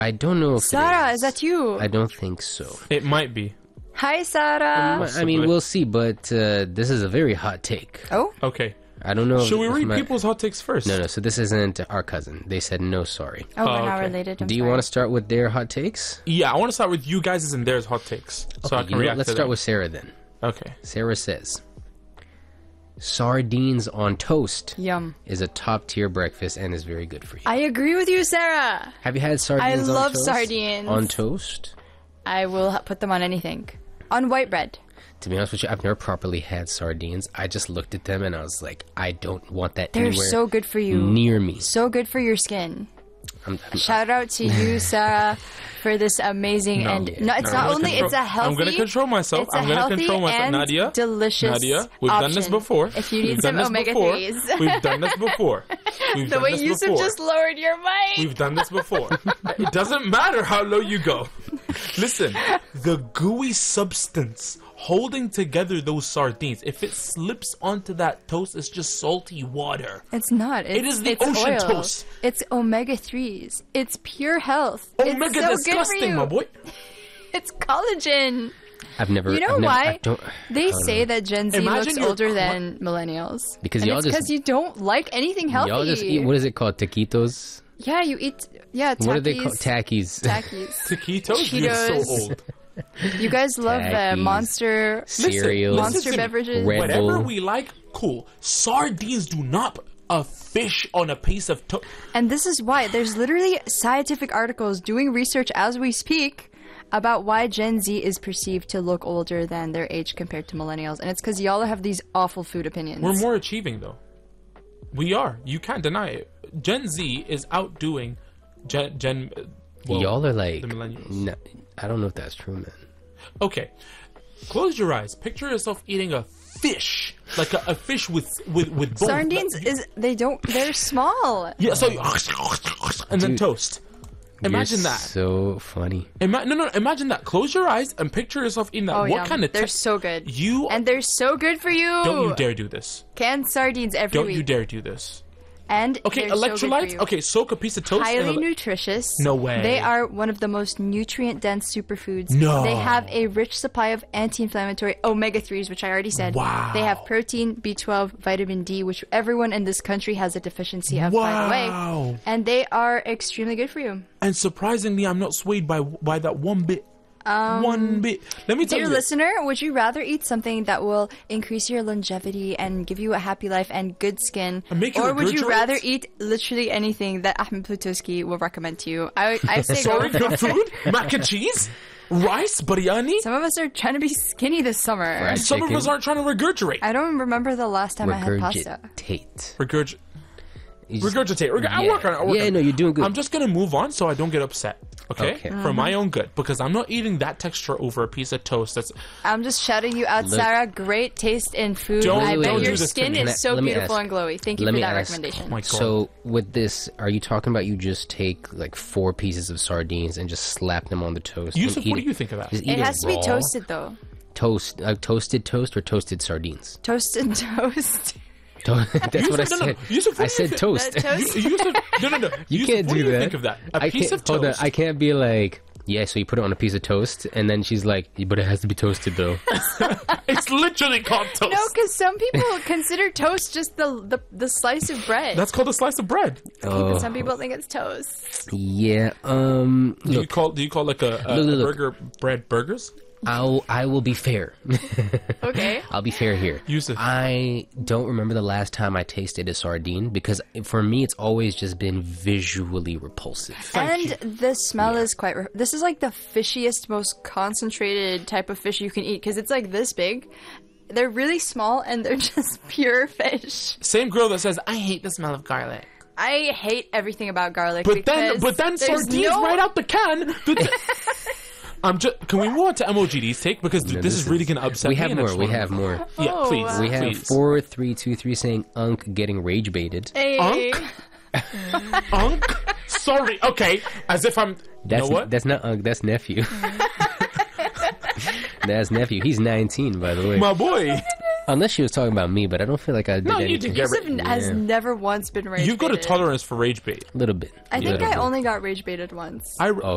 I don't know if Sarah, is that you? I don't think so. It might be. Hi, Sarah. I mean, we'll see, but this is a very hot take. Oh? Okay. I don't know. Should we if read people's hot takes first? No, so this isn't our cousin. They said no, sorry. Oh, we're not okay. related. Do you want to start with their hot takes? Yeah, I want to start with you guys' and theirs hot takes. So I can react let's to start them. with Sarah then. Okay. Sarah says, sardines on toast Yum. is a top-tier breakfast and is very good for you. I agree with you, Sarah. Have you had sardines on love toast? sardines. On toast? I will put them on anything. On white bread. To be honest with you, I've never properly had sardines. I just looked at them and I was like, I don't want that They're anywhere so good for you. near me. So good for your skin. I'm Shout out to you, Sarah, for this amazing it's not only it's a healthy. I'm gonna control myself. It's a I'm gonna healthy control myself. and Nadia, delicious. Nadia, we've done this option before. If you We've need done some this omega before. 3s. We've done this before. We've The done way this Yusuf before. just lowered your mic. We've done this before. It doesn't matter how low you go. Listen, the gooey substance holding together those sardines, if it slips onto that toast, it's just salty water. It's not. It is the it's ocean oil. toast. It's omega 3s. It's pure health. Omega it's so good for disgusting, you. my boy. It's collagen. I've never. You know I've never, why? I don't, They say that Gen Z Imagine looks you're older than millennials. Because and y'all it's just- because you don't like anything healthy. Y'all just eat. What is it called? Taquitos. Yeah, you eat. Yeah, Takis. What are they called? Takis. Takis. Taquitos? You're so Cheetos. old. You guys love Takis. Monster Cereal. Monster to me. beverages. Red Whatever Bull. we like, cool. Sardines do not a fish on a piece of toast. And this is why there's literally scientific articles doing research as we speak about why Gen Z is perceived to look older than their age compared to millennials. And it's because y'all have these awful food opinions. We're more achieving, though. We are. You can't deny it. Gen Z is outdoing well, Y'all are like. the millennials. No, I don't know if that's true, man. Okay, close your eyes. Picture yourself eating a fish, like a fish with bones. Sardines they're small. Yeah, so and then Dude. toast. Imagine You're that. So funny. Imagine that. Close your eyes and picture yourself eating that. Oh, What yeah. kind of They're so good. And they're so good for you. don't you dare do this. Canned sardines every Don't week. you dare do this. And Okay, they're so good for electrolytes. you. Okay, soak a piece of toast. Highly and nutritious. No way. They are one of the most nutrient-dense superfoods. No. They have a rich supply of anti-inflammatory omega-3s, which I already said. Wow. They have protein, B12, vitamin D, which everyone in this country has a deficiency of, by the Wow. way. And they are extremely good for you. And surprisingly, I'm not swayed by that one bit. One bit. Let me tell Dear you. listener, would you rather eat something that will increase your longevity and give you a happy life and good skin? And make you Or would you regurgitate? rather eat literally anything that Ahmed Plutoski will recommend to you? I say Sorry, go. good food, mac and cheese, rice, biryani. Some of us are trying to be skinny this summer. Fried Some of chicken. us aren't trying to regurgitate. I don't remember the last time I had pasta. Regurgitate. Regurgitate. I work on it. I work Yeah, on it. no, you're doing good. I'm just gonna move on so I don't get upset. Okay, Okay. for my own good, because I'm not eating that texture over a piece of toast. That's I'm just shouting you out, Look. Sarah. Great taste in food. Don't- I bet don't do your this to skin me. Can I- is so let me beautiful ask- and glowy. Thank you let for me that ask- recommendation. Oh my God. So with this, are you talking about you just take like 4 pieces of sardines and just slap them on the toast? and Yusuf, eat what do it? you think of that? Just eat It has to be raw? toasted though. Toasted toast or toasted sardines? Toasted toast. That's what I said. Yusuf, I what do you said think? toast. That toast. Yusuf, no. You Yusuf, can't what do do you that. think of that? A I piece can't, of hold on. toast. I can't be like, yeah, so you put it on a piece of toast, and then she's like, but it has to be toasted though. It's literally called toast. No, because some people consider toast just the slice of bread. That's called a slice of bread. Oh, Some people think it's toast. yeah. Do you Look, call like a Look. burger bread burgers? I will be fair. Okay. I'll be fair here. Yusuf. I don't remember the last time I tasted a sardine because for me it's always just been visually repulsive. And the smell is quite. This is like the fishiest, most concentrated type of fish you can eat because it's like this big. They're really small and they're just pure fish. Same girl that says, I hate the smell of garlic. I hate everything about garlic. But then there's sardines no- right out the can. Can we move on to MOGD's take? Because No, this is really going to upset We me. have and I more. just We wanna- have more. Yeah, Oh, please. wow. We have please. 4, 3, 2, 3 saying Unk getting rage baited. Hey. Unk? Sorry. Okay. As if I'm... That's you know what? That's not Unk. That's nephew. That's nephew. He's 19, by the way. My boy. Unless she was talking about me, but I don't feel like I did No, you anything. did get Yusuf has Yeah. never once been rage You've got a baited. tolerance for rage bait. A little bit. I think Little I bit. only got rage baited once. I, Oh,